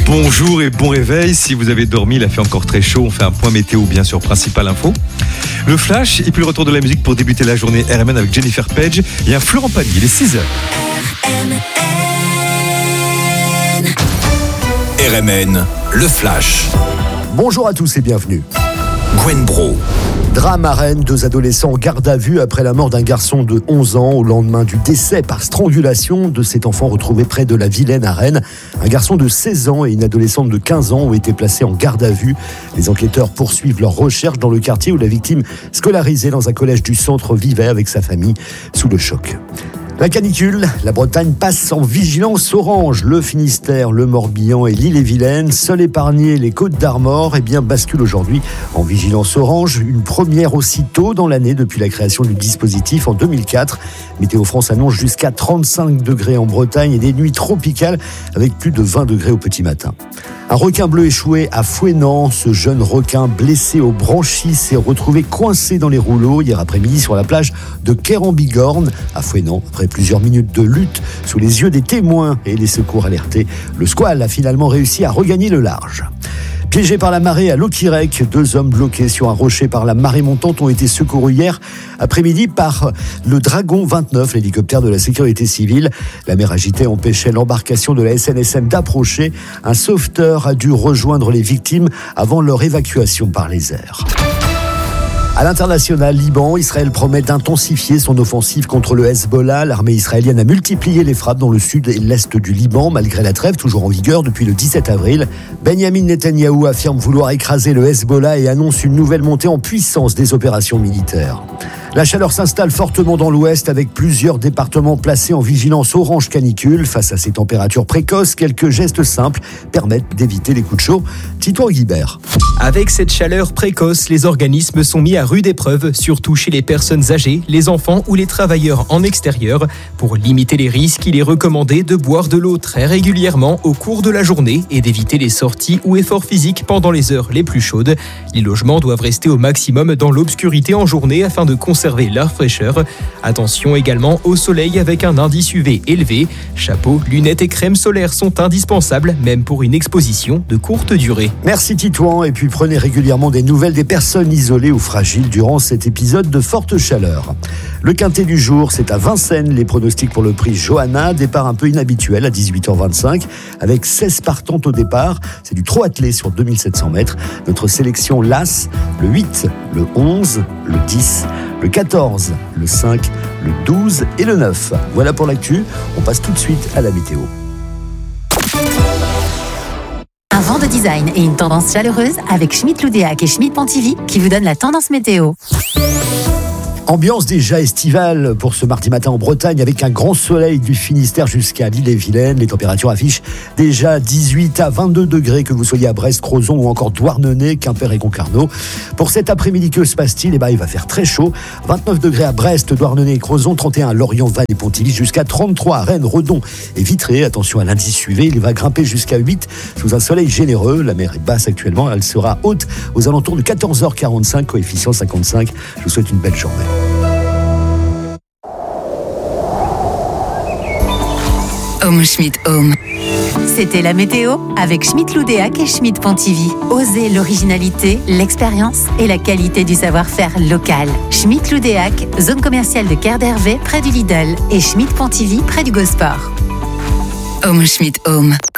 Bonjour et bon réveil. Si vous avez dormi, il a fait encore très chaud. On fait un point météo, bien sûr, principal info. Le flash et puis le retour de la musique pour débuter la journée RMN avec Jennifer Page et un Florent Pagny. Il est 6h. RMN, le flash. Bonjour à tous et bienvenue. Gwen Bro. Drame à Rennes, 2 adolescents en garde à vue après la mort d'un garçon de 11 ans au lendemain du décès par strangulation de cet enfant retrouvé près de la Vilaine à Rennes. Un garçon de 16 ans et une adolescente de 15 ans ont été placés en garde à vue. Les enquêteurs poursuivent leurs recherches dans le quartier où la victime, scolarisée dans un collège du centre, vivait avec sa famille sous le choc. La canicule, la Bretagne passe en vigilance orange. Le Finistère, le Morbihan et l'Ille-et-Vilaine, seuls épargnés les Côtes-d'Armor, basculent aujourd'hui en vigilance orange. Une première aussitôt dans l'année depuis la création du dispositif en 2004. Météo France annonce jusqu'à 35 degrés en Bretagne et des nuits tropicales avec plus de 20 degrés au petit matin. Un requin bleu échoué à Fouesnant. Ce jeune requin blessé au branchis s'est retrouvé coincé dans les rouleaux hier après-midi sur la plage de Quer-en-Bigorne à Fouesnant. Après plusieurs minutes de lutte sous les yeux des témoins et les secours alertés, le squale a finalement réussi à regagner le large. Piégés par la marée à Loquirec, 2 hommes bloqués sur un rocher par la marée montante ont été secourus hier après-midi par le Dragon 29, l'hélicoptère de la sécurité civile. La mer agitée empêchait l'embarcation de la SNSM d'approcher. Un sauveteur a dû rejoindre les victimes avant leur évacuation par les airs. À l'international, Liban, Israël promet d'intensifier son offensive contre le Hezbollah. L'armée israélienne a multiplié les frappes dans le sud et l'est du Liban, malgré la trêve toujours en vigueur depuis le 17 avril. Benjamin Netanyahou affirme vouloir écraser le Hezbollah et annonce une nouvelle montée en puissance des opérations militaires. La chaleur s'installe fortement dans l'ouest avec plusieurs départements placés en vigilance orange canicule. Face à ces températures précoces, quelques gestes simples permettent d'éviter les coups de chaud. Tito Guibert. Avec cette chaleur précoce, les organismes sont mis à rude épreuve, surtout chez les personnes âgées, les enfants ou les travailleurs en extérieur. Pour limiter les risques, il est recommandé de boire de l'eau très régulièrement au cours de la journée et d'éviter les sorties ou efforts physiques pendant les heures les plus chaudes. Les logements doivent rester au maximum dans l'obscurité en journée afin de conserver leur fraîcheur. Attention également au soleil avec un indice UV élevé. Chapeau, lunettes et crème solaire sont indispensables, même pour une exposition de courte durée. Merci Titouan, et puis prenez régulièrement des nouvelles des personnes isolées ou fragiles durant cet épisode de forte chaleur. Le quintet du jour, c'est à Vincennes. Les pronostics pour le prix Johanna, départ un peu inhabituel à 18h25 avec 16 partantes au départ. C'est du trot attelé sur 2700 mètres. Notre sélection LAS, le 8, le 11, le 10, le 14, le 5, le 12 et le 9. Voilà pour l'actu. On passe tout de suite à la météo. Un vent de design et une tendance chaleureuse avec Schmitt-Loudéac et Schmitt-Pontivy qui vous donnent la tendance météo. Ambiance déjà estivale pour ce mardi matin en Bretagne avec un grand soleil du Finistère jusqu'à l'Ille-et-Vilaine. Les températures affichent déjà 18 à 22 degrés que vous soyez à Brest, Crozon ou encore Douarnenez, Quimper et Concarneau. Pour cet après-midi, que se passe-t-il ? Il va faire très chaud. 29 degrés à Brest, Douarnenez et Crozon, 31 à Lorient, Vannes et Pontivy, jusqu'à 33 à Rennes, Redon et Vitré. Attention à l'indice UV, il va grimper jusqu'à 8 sous un soleil généreux. La mer est basse actuellement, elle sera haute aux alentours de 14h45, coefficient 55. Je vous souhaite une belle journée. Home Schmitt Home. C'était la météo avec Schmitt-Loudéac et Schmitt-Pontivy. Osez l'originalité, l'expérience et la qualité du savoir-faire local. Schmitt-Loudéac, zone commerciale de Quer d'Hervé près du Lidl et Schmitt-Pontivy près du Gosport. Home Schmitt Home.